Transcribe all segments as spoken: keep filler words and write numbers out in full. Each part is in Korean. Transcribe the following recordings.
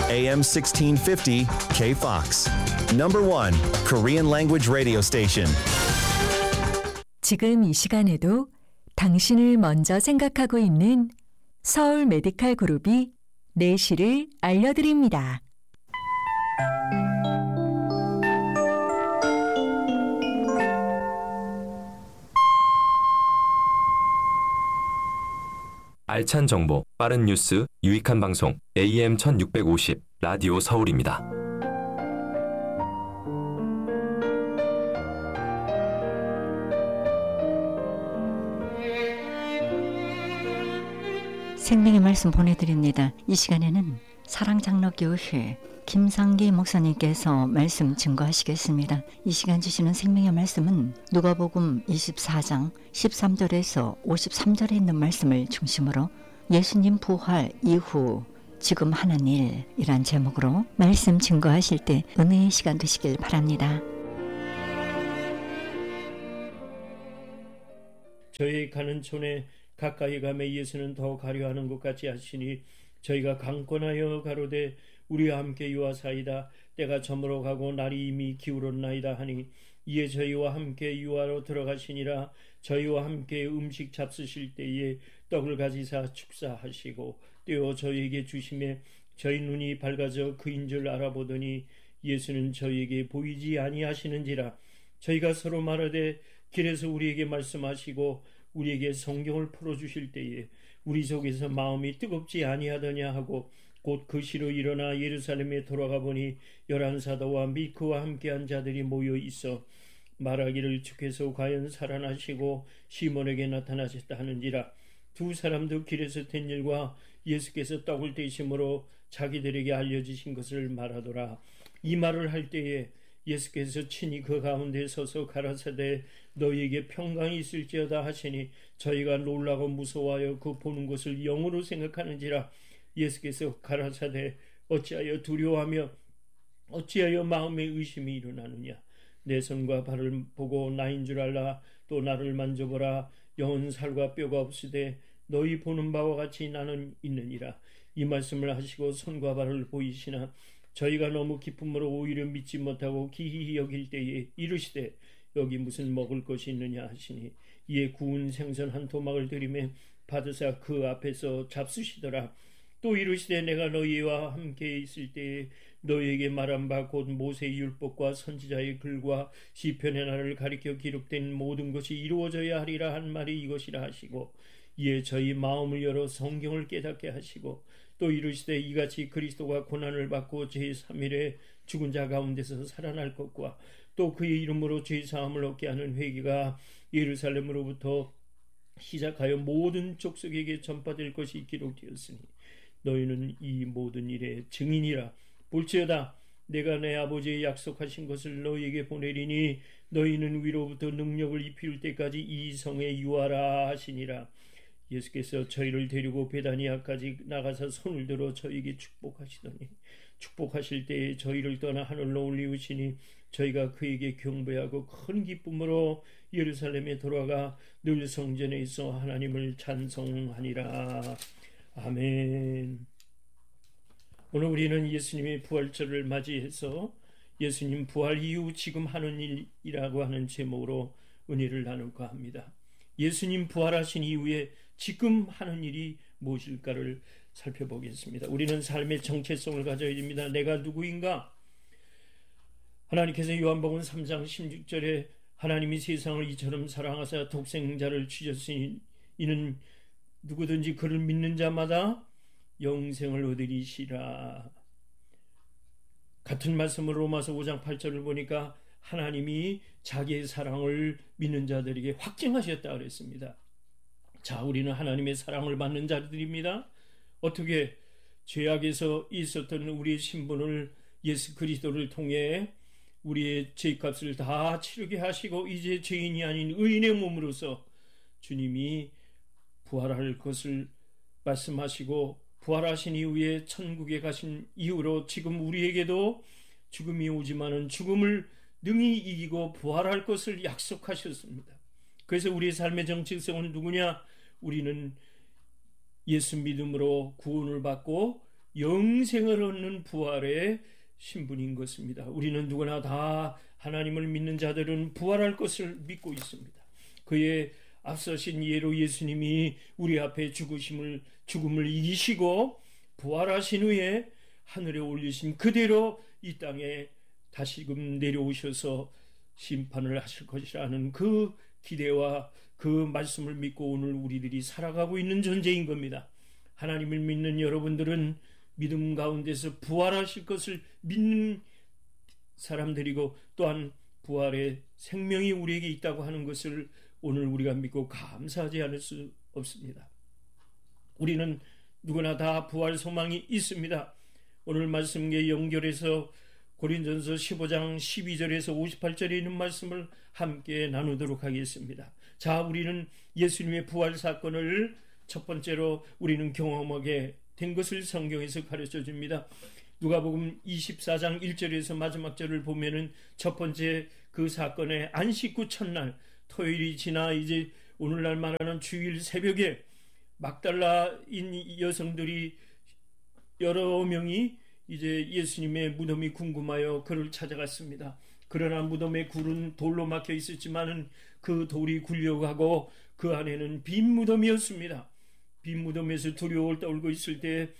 에이엠 십육백오십 K-Fox. Number one Korean language radio station. 지금 이 시간에도 당신을 먼저 생각하고 있는 서울 메디칼 그룹이 내시를 알려드립니다. 알찬 정보, 빠른 뉴스, 유익한 방송 에이엠 천육백오십 라디오 서울입니다. 생명의 말씀 보내드립니다. 이 시간에는 사랑장로교회 김상기 목사님께서 말씀 증거하시겠습니다. 이 시간 주시는 생명의 말씀은 누가복음 이십사 장 십삼 절에서 오십삼 절에 있는 말씀을 중심으로 예수님 부활 이후 지금 하는 일이란 제목으로 말씀 증거하실 때 은혜의 시간 되시길 바랍니다. 저희 가는 촌에 가까이 가매 예수는 더 가려하는 것 같이 하시니 저희가 강권하여 가로되 우리와 함께 유하사이다. 때가 저물어 가고 날이 이미 기울었나이다 하니 이에 저희와 함께 유하로 들어가시니라. 저희와 함께 음식 잡수실 때에 떡을 가지사 축사하시고 떼어 저희에게 주심에 저희 눈이 밝아져 그인 줄 알아보더니 예수는 저희에게 보이지 아니하시는지라. 저희가 서로 말하되 길에서 우리에게 말씀하시고 우리에게 성경을 풀어주실 때에 우리 속에서 마음이 뜨겁지 아니하더냐 하고 곧 그 시로 일어나 예루살렘에 돌아가 보니 열한 사도와 및 그와 함께한 자들이 모여 있어 말하기를 주께서 과연 살아나시고 시몬에게 나타나셨다 하는지라. 두 사람도 길에서 된 일과 예수께서 떡을 떼심으로 자기들에게 알려주신 것을 말하더라. 이 말을 할 때에 예수께서 친히 그 가운데 서서 가라사대 너희에게 평강이 있을지어다 하시니 저희가 놀라고 무서워하여 그 보는 것을 영으로 생각하는지라. 예수께서 가라사대 어찌하여 두려워하며 어찌하여 마음에 의심이 일어나느냐. 내 손과 발을 보고 나인 줄 알라. 또 나를 만져보라. 영은 살과 뼈가 없으되 너희 보는 바와 같이 나는 있느니라. 이 말씀을 하시고 손과 발을 보이시나 저희가 너무 기쁨으로 오히려 믿지 못하고 기이히 여길 때에 이르시되 여기 무슨 먹을 것이 있느냐 하시니 이에 구운 생선 한 토막을 들이매 받으사 그 앞에서 잡수시더라. 또 이르시되 내가 너희와 함께 있을 때에 너희에게 말한 바 곧 모세의 율법과 선지자의 글과 시편의 날을 가리켜 기록된 모든 것이 이루어져야 하리라 한 말이 이것이라 하시고 이에 저희 마음을 열어 성경을 깨닫게 하시고 또 이르시되 이같이 그리스도가 고난을 받고 제삼 일에 죽은 자 가운데서 살아날 것과 또 그의 이름으로 죄사함을 얻게 하는 회개가 예루살렘으로부터 시작하여 모든 족속에게 전파될 것이 기록되었으니 너희는 이 모든 일의 증인이라. 볼지어다 내가 내 아버지의 약속하신 것을 너희에게 보내리니 너희는 위로부터 능력을 입힐 때까지 이 성에 유하라 하시니라. 예수께서 저희를 데리고 베다니아까지 나가서 손을 들어 저희에게 축복하시더니 축복하실 때에 저희를 떠나 하늘로 올리우시니 저희가 그에게 경배하고 큰 기쁨으로 예루살렘에 돌아가 늘 성전에 있어 하나님을 찬송하니라. 아멘. 오늘 우리는 예수님의 부활절을 맞이해서 예수님 부활 이후 지금 하는 일이라고 하는 제목으로 은혜를 나눌까 합니다. 예수님 부활하신 이후에 지금 하는 일이 무엇일까를 살펴보겠습니다. 우리는 삶의 정체성을 가져야 됩니다. 내가 누구인가? 하나님께서 요한복음 삼 장 십육 절에 하나님이 세상을 이처럼 사랑하사 독생자를 주셨으니 이는 누구든지 그를 믿는 자마다 영생을 얻으리시라. 같은 말씀을 로마서 오 장 팔 절을 보니까 하나님이 자기의 사랑을 믿는 자들에게 확증하셨다 그랬습니다. 자, 우리는 하나님의 사랑을 받는 자들입니다. 어떻게? 죄악에서 있었던 우리의 신분을 예수 그리스도를 통해 우리의 죄값을 다 치르게 하시고 이제 죄인이 아닌 의인의 몸으로서 주님이 부활할 것을 말씀하시고 부활하신 이후에 천국에 가신 이후로 지금 우리에게도 죽음이 오지만은 죽음을 능히 이기고 부활할 것을 약속하셨습니다. 그래서 우리의 삶의 정체성은 누구냐? 우리는 예수 믿음으로 구원을 받고 영생을 얻는 부활의 신분인 것입니다. 우리는 누구나 다 하나님을 믿는 자들은 부활할 것을 믿고 있습니다. 그의 앞서신 예로 예수님이 우리 앞에 죽으심을, 죽음을 이기시고 부활하신 후에 하늘에 올리신 그대로 이 땅에 다시금 내려오셔서 심판을 하실 것이라는 그 기대와 그 말씀을 믿고 오늘 우리들이 살아가고 있는 존재인 겁니다. 하나님을 믿는 여러분들은 믿음 가운데서 부활하실 것을 믿는 사람들이고 또한 부활의 생명이 우리에게 있다고 하는 것을 오늘 우리가 믿고 감사하지 않을 수 없습니다. 우리는 누구나 다 부활 소망이 있습니다. 오늘 말씀에 연결해서 고린전서 십오 장 십이 절에서 오십팔 절에 있는 말씀을 함께 나누도록 하겠습니다. 자, 우리는 예수님의 부활 사건을 첫 번째로 우리는 경험하게 된 것을 성경에서 가르쳐 줍니다. 누가복음 이십사 장 일 절에서 마지막 절을 보면은 첫 번째 그 사건의 안식 후 첫날 토요일이 지나 이제 오늘날 말하는 주일 새벽에 막달라인 여성들이 여러 명이 이제 예수님의 무덤이 궁금하여 그를 찾아갔습니다. 그러나 무덤의 굴은 돌로 막혀 있었지만은 그 돌이 굴려가고 그 안에는 빈 무덤이었습니다. 빈 무덤에서 두려움을 떨고 있을 때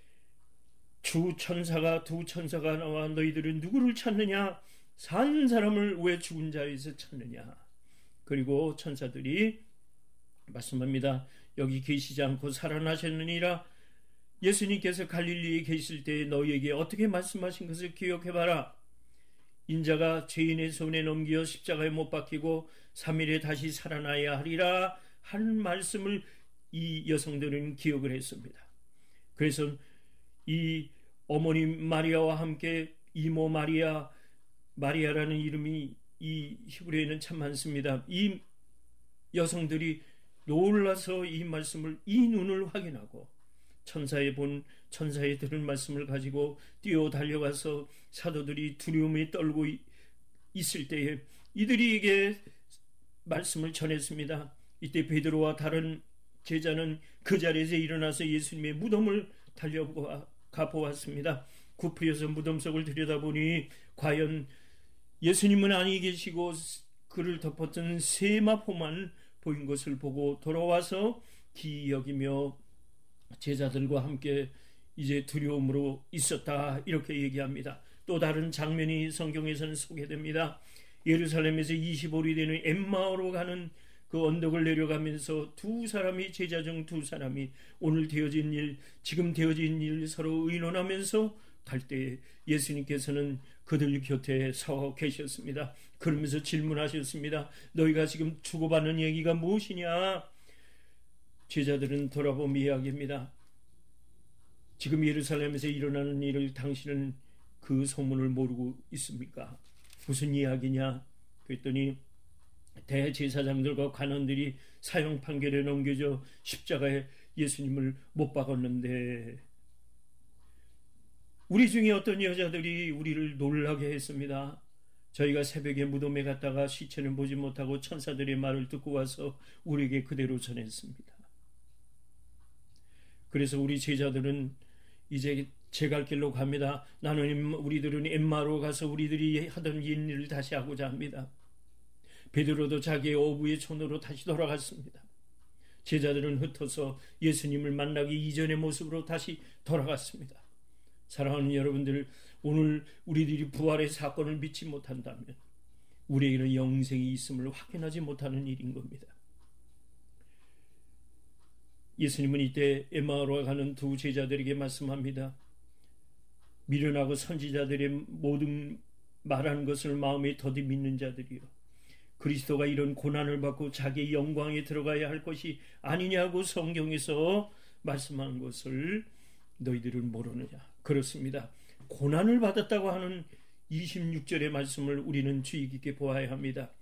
주 천사가 두 천사가 나와 너희들은 누구를 찾느냐? 산 사람을 왜 죽은 자에서 찾느냐? 그리고 천사들이 말씀합니다. 여기 계시지 않고 살아나셨느니라. 예수님께서 갈릴리에 계실 때 너희에게 어떻게 말씀하신 것을 기억해봐라. 인자가 죄인의 손에 넘겨 십자가에 못 박히고 삼 일에 다시 살아나야 하리라 하는 말씀을 이 여성들은 기억을 했습니다. 그래서 이 어머니 마리아와 함께 이모 마리아, 마리아라는 이름이 이 히브리어에는 참 많습니다. 이 여성들이 놀라서 이 말씀을, 이 눈을 확인하고 천사의 본, 천사의 들은 말씀을 가지고 뛰어 달려가서 사도들이 두려움에 떨고 있을 때에 이들에게 말씀을 전했습니다. 이때 베드로와 다른 제자는 그 자리에서 일어나서 예수님의 무덤을 달려가 보았습니다. 굽히어서 무덤 속을 들여다보니 과연 예수님은 아니 계시고 그를 덮었던 세마포만 보인 것을 보고 돌아와서 기이 여기며 제자들과 함께 이제 두려움으로 있었다, 이렇게 얘기합니다. 또 다른 장면이 성경에서는 소개됩니다. 예루살렘에서 이십오 리 되는 엠마오로 가는 그 언덕을 내려가면서 두 사람이, 제자 중 두 사람이 오늘 되어진 일, 지금 되어진 일 서로 의논하면서 갈 때 예수님께서는 그들 곁에 서 계셨습니다. 그러면서 질문하셨습니다. 너희가 지금 주고받는 얘기가 무엇이냐? 제자들은 돌아보며 이야기합니다. 지금 예루살렘에서 일어나는 일을 당신은 그 소문을 모르고 있습니까? 무슨 이야기냐? 그랬더니 대제사장들과 관원들이 사형 판결에 넘겨져 십자가에 예수님을 못 박았는데 우리 중에 어떤 여자들이 우리를 놀라게 했습니다. 저희가 새벽에 무덤에 갔다가 시체는 보지 못하고 천사들의 말을 듣고 와서 우리에게 그대로 전했습니다. 그래서 우리 제자들은 이제 제 갈 길로 갑니다. 나는 우리들은 엠마로 가서 우리들이 하던 일을 다시 하고자 합니다. 베드로도 자기의 어부의 촌으로 다시 돌아갔습니다. 제자들은 흩어서 예수님을 만나기 이전의 모습으로 다시 돌아갔습니다. 사랑하는 여러분들, 오늘 우리들이 부활의 사건을 믿지 못한다면 우리에게는 영생이 있음을 확인하지 못하는 일인 겁니다. 예수님은 이때 엠마오로 가는 두 제자들에게 말씀합니다. 미련하고 선지자들의 모든 말하는 것을 마음에 더디 믿는 자들이요, 그리스도가 이런 고난을 받고 자기의 영광에 들어가야 할 것이 아니냐고 성경에서 말씀하는 것을 너희들은 모르느냐? 그렇습니다. 고난을 받았다고 하는 이십육 절의 말씀을 우리는 주의 깊게 보아야 합니다.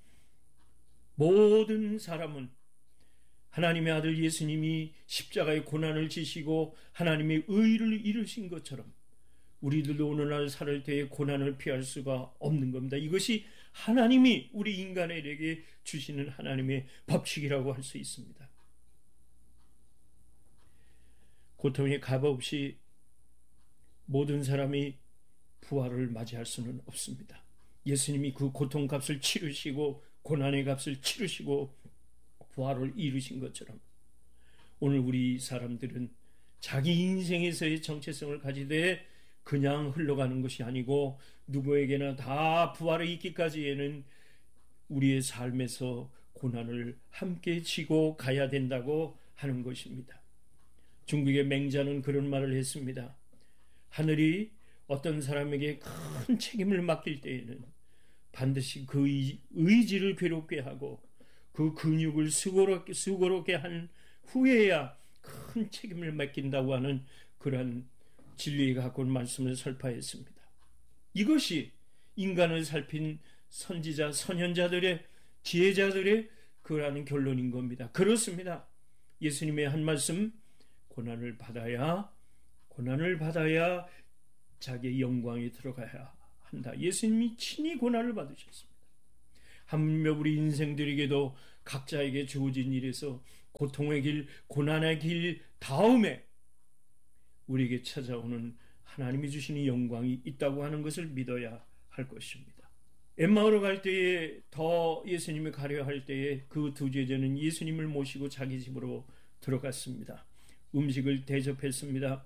모든 사람은 하나님의 아들 예수님이 십자가의 고난을 지시고 하나님의 의를 이루신 것처럼 우리들도 오늘날 살 때에 고난을 피할 수가 없는 겁니다. 이것이 하나님이 우리 인간에게 주시는 하나님의 법칙이라고 할 수 있습니다. 고통에 값없이 모든 사람이 부활을 맞이할 수는 없습니다. 예수님이 그 고통값을 치르시고 고난의 값을 치르시고 부활을 이루신 것처럼 오늘 우리 사람들은 자기 인생에서의 정체성을 가지되 그냥 흘러가는 것이 아니고 누구에게나 다 부활에 있기까지에는 우리의 삶에서 고난을 함께 지고 가야 된다고 하는 것입니다. 중국의 맹자는 그런 말을 했습니다. 하늘이 어떤 사람에게 큰 책임을 맡길 때에는 반드시 그 의지를 괴롭게 하고 그 근육을 수고롭게, 수고롭게 한 후에야 큰 책임을 맡긴다고 하는 그러한 진리에 가까운 말씀을 설파했습니다. 이것이 인간을 살핀 선지자, 선현자들의 지혜자들의 그러한 결론인 겁니다. 그렇습니다. 예수님의 한 말씀, 고난을 받아야 고난을 받아야 자기의 영광에 들어가야 한다. 예수님이 친히 고난을 받으셨습니다. 하물며 우리 인생들에게도 각자에게 주어진 일에서 고통의 길, 고난의 길 다음에 우리에게 찾아오는 하나님이 주시는 영광이 있다고 하는 것을 믿어야 할 것입니다. 엠마오로 갈 때에 더 예수님이 가려 할 때에 그 두 제자는 예수님을 모시고 자기 집으로 들어갔습니다. 음식을 대접했습니다.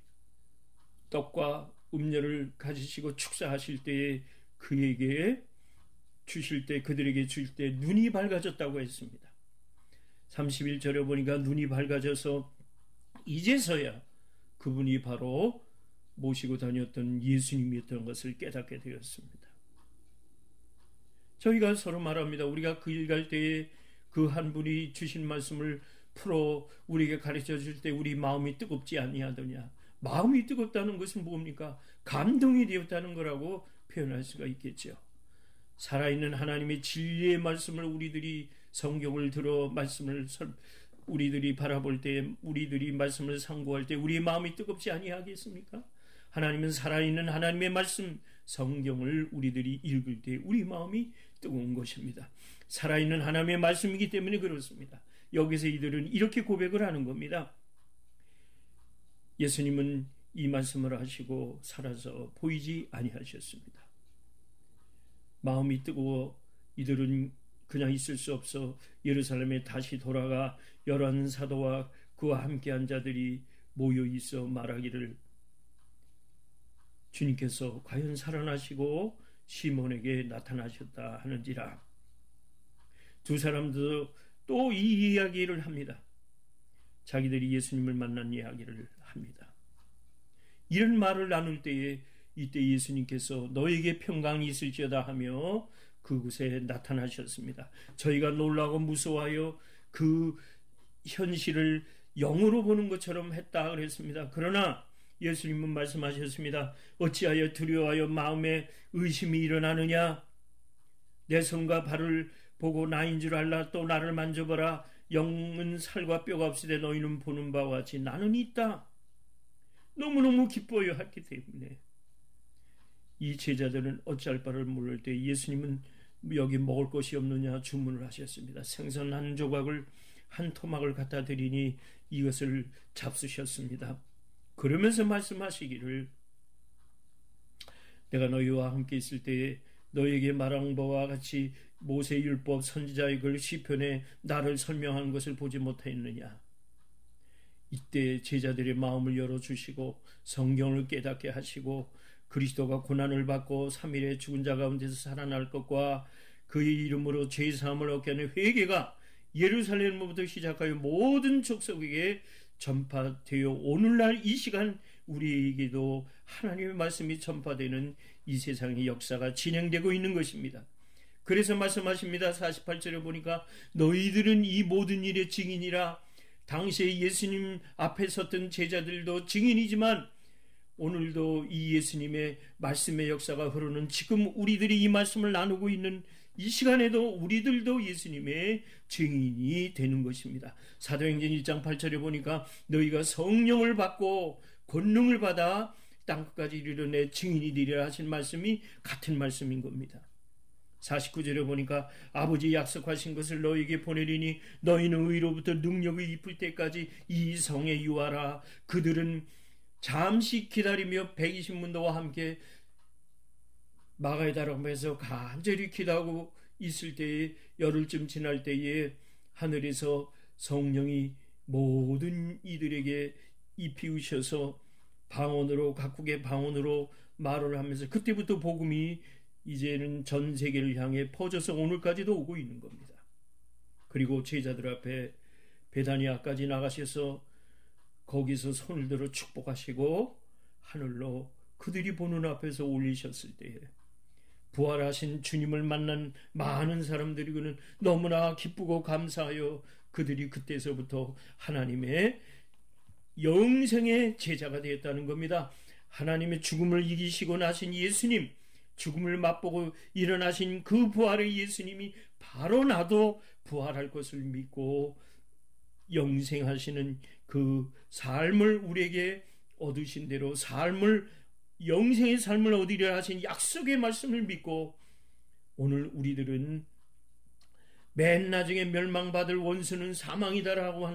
떡과 음료를 가지시고 축사하실 때에 그에게 주실 때 그들에게 주실 때 눈이 밝아졌다고 했습니다. 삼십일 절에 보니까 눈이 밝아져서 이제서야 그분이 바로 모시고 다녔던 예수님이었던 것을 깨닫게 되었습니다. 저희가 서로 말합니다. 우리가 그 일 갈 때에 그 한 분이 주신 말씀을 풀어 우리에게 가르쳐 줄 때 우리 마음이 뜨겁지 아니하더냐. 마음이 뜨겁다는 것은 뭡니까? 감동이 되었다는 거라고 표현할 수가 있겠죠. 살아있는 하나님의 진리의 말씀을 우리들이 성경을 들어 말씀을 우리들이 바라볼 때 우리들이 말씀을 상고할 때 우리의 마음이 뜨겁지 아니하겠습니까? 하나님은 살아있는 하나님의 말씀 성경을 우리들이 읽을 때 우리 마음이 뜨거운 것입니다. 살아있는 하나님의 말씀이기 때문에 그렇습니다. 여기서 이들은 이렇게 고백을 하는 겁니다. 예수님은 이 말씀을 하시고 살아서 보이지 아니하셨습니다. 마음이 뜨거워 이들은 그냥 있을 수 없어 예루살렘에 다시 돌아가 열한 사도와 그와 함께한 자들이 모여 있어 말하기를 주님께서 과연 살아나시고 시몬에게 나타나셨다 하는지라. 두 사람도 또 이 이야기를 합니다. 자기들이 예수님을 만난 이야기를 합니다. 이런 말을 나눌 때에 이때 예수님께서 너에게 평강이 있을지어다 하며 그곳에 나타나셨습니다. 저희가 놀라고 무서워하여 그 현실을 영으로 보는 것처럼 했다 그랬습니다. 그러나 예수님은 말씀하셨습니다. 어찌하여 두려워하여 마음에 의심이 일어나느냐? 내 손과 발을 보고 나인 줄 알라. 또 나를 만져보라. 영은 살과 뼈가 없으되 너희는 보는 바와 같이 나는 있다. 너무너무 기뻐요 했기 때문에 이 제자들은 어찌할 바를 모를 때 예수님은 여기 먹을 것이 없느냐 주문을 하셨습니다. 생선 한 조각을 한 토막을 갖다 드리니 이것을 잡수셨습니다. 그러면서 말씀하시기를 내가 너희와 함께 있을 때에 너희에게 말한 바와 같이 모세 율법 선지자의 글 시편에 나를 설명한 것을 보지 못했느냐. 이때 제자들의 마음을 열어주시고 성경을 깨닫게 하시고 그리스도가 고난을 받고 삼 일에 죽은 자 가운데서 살아날 것과 그의 이름으로 죄사함을 얻게 하는 회개가 예루살렘으로부터 시작하여 모든 족속에게 전파되어 오늘날 이 시간 우리에게도 하나님의 말씀이 전파되는 이 세상의 역사가 진행되고 있는 것입니다. 그래서 말씀하십니다. 사십팔 절에 보니까 너희들은 이 모든 일의 증인이라. 당시에 예수님 앞에 섰던 제자들도 증인이지만 오늘도 이 예수님의 말씀의 역사가 흐르는 지금 우리들이 이 말씀을 나누고 있는 이 시간에도 우리들도 예수님의 증인이 되는 것입니다. 사도행전 일 장 팔 절에 보니까 너희가 성령을 받고 권능을 받아 땅끝까지 이르러 내 증인이 되리라 하신 말씀이 같은 말씀인 겁니다. 사십구 절에 보니까 아버지 약속하신 것을 너희에게 보내리니 너희는 의로부터 능력을 입을 때까지 이 성에 유하라. 그들은 잠시 기다리며 백이십 문도와 함께 마가에다라고 해서 간절히 기도하고 있을 때에 열흘쯤 지날 때에 하늘에서 성령이 모든 이들에게 입히우셔서 방언으로 각국의 방언으로 말을 하면서 그때부터 복음이 이제는 전 세계를 향해 퍼져서 오늘까지도 오고 있는 겁니다. 그리고 제자들 앞에 베다니아까지 나가셔서 거기서 손을 들어 축복하시고 하늘로 그들이 보는 앞에서 올리셨을 때에 부활하신 주님을 만난 많은 사람들이고는 너무나 기쁘고 감사하여 그들이 그때서부터 하나님의 영생의 제자가 되었다는 겁니다. 하나님의 죽음을 이기시고 나신 예수님, 죽음을 맛보고 일어나신 그 부활의 예수님이 바로 나도 부활할 것을 믿고 영생하시는 그 삶을 우리에게 얻으신 대로 삶을 영생의 삶을 얻으려 하신 약속의 말씀을 믿고 오늘 우리들은 맨 나중에 멸망받을 원수는 사망이다라고